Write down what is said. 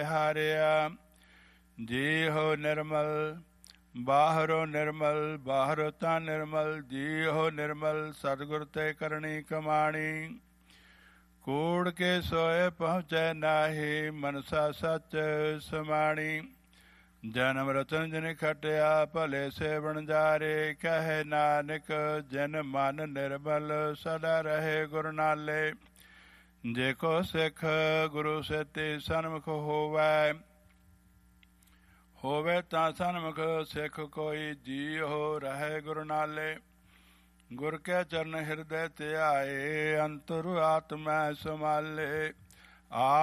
ਹਾਰਿਆ। ਜੀਹੋ ਨਿਰਮਲ ਬਾਹਰੋ ਨਿਰਮਲ, ਬਾਹਰੋ ਤਾਂ ਨਿਰਮਲ। ਜੀਹੋ ਨਿਰਮਲ ਸਤਿਗੁਰ ਤੇ ਕਰਨੀ ਕਮਾਣੀ। ਕੂੜ ਕੇ ਸੋਏ ਪਹੁੰਚੈ ਨਾਹੀ, ਮਨਸਾ ਸੱਚ ਸਮਾਣੀ। ਜਨਮ ਰਤਨ ਜਿਨ ਖਟਿਆ, ਭਲੇ ਸੇ ਵਣਜਾਰੇ। ਕਹੇ ਨਾਨਕ ਜਿਨ ਮਨ ਨਿਰਮਲ, ਸਦਾ ਰਹੇ ਗੁਰ ਨਾਲੇ। ਜੇ ਕੋ ਸਿੱਖ ਗੁਰੂ ਸੇਤੀ ਸਨਮੁਖ ਹੋਵੈ, ਹੋਵੇ ਤਾਂ ਸਨਮੁਖ ਸਿੱਖ ਕੋਈ। ਜੀਉ ਰਹੇ ਗੁਰ ਨਾਲੇ। ਗੁਰ ਕੇ ਚਰਨ ਹਿਰਦੈ ਧਿਆਏ, ਅੰਤਰ ਆਤਮੈ ਸਮਾਲੇ।